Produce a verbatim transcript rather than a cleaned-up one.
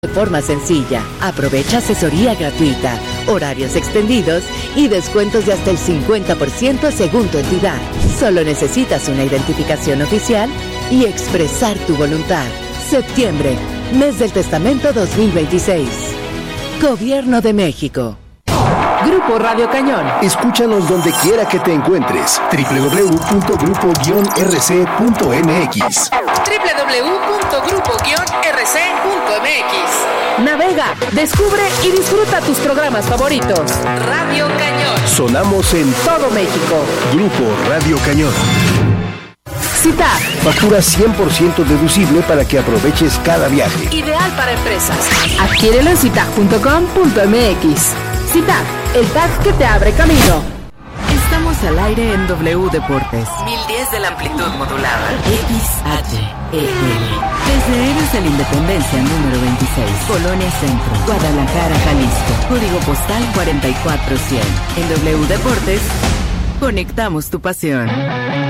De forma sencilla, aprovecha asesoría gratuita, horarios extendidos y descuentos de hasta el cincuenta por ciento según tu entidad. Solo necesitas una identificación oficial y expresar tu voluntad. Septiembre, mes del testamento dos mil veintiséis. Gobierno de México. Grupo Radio Cañón. Escúchanos donde quiera que te encuentres. doble u doble u doble u punto grupo guion r c punto m x. doble u doble u doble u punto grupo guion r c punto m x. Navega, descubre y disfruta tus programas favoritos. Radio Cañón. Sonamos en todo México. Grupo Radio Cañón. CITAG. Factura cien por ciento deducible para que aproveches cada viaje. Ideal para empresas. Adquiérelo en citag punto com punto m x. CITAG, el tag que te abre camino. Estamos al aire en W Deportes. mil diez de la amplitud modulada. X H E L. Desde Héroes de la Independencia número veintiséis, Colonia Centro, Guadalajara, Jalisco. Código postal cuarenta y cuatro cien. En W Deportes, conectamos tu pasión.